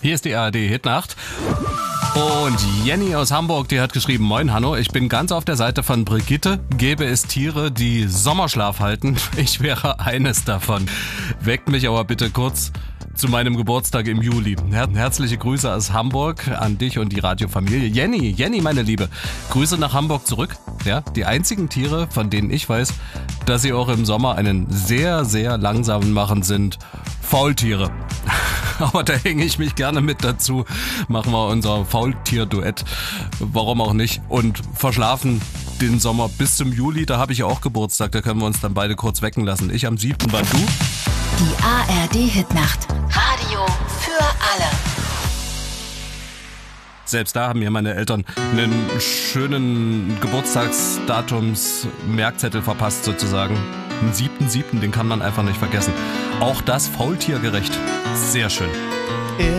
Hier ist die ARD Hitnacht. Und Jenny aus Hamburg, die hat geschrieben: Moin Hanno, ich bin ganz auf der Seite von Brigitte. Gäbe es Tiere, die Sommerschlaf halten? Ich wäre eines davon. Weckt mich aber bitte kurz zu meinem Geburtstag im Juli. Herzliche Grüße aus Hamburg an dich und die Radiofamilie. Jenny, meine Liebe, Grüße nach Hamburg zurück. Ja, die einzigen Tiere, von denen ich weiß, dass sie auch im Sommer einen sehr, sehr langsamen machen, sind Faultiere. Aber da hänge ich mich gerne mit dazu. Machen wir unser Faultier-Duett. Warum auch nicht? Und verschlafen den Sommer bis zum Juli. Da habe ich auch Geburtstag. Da können wir uns dann beide kurz wecken lassen. Ich am 7. Wann du? Die ARD-Hitnacht. Radio für alle. Selbst da haben mir meine Eltern einen schönen Geburtstagsdatums-Merkzettel verpasst sozusagen. Den 7.7., den kann man einfach nicht vergessen. Auch das faultiergerecht. Sehr schön.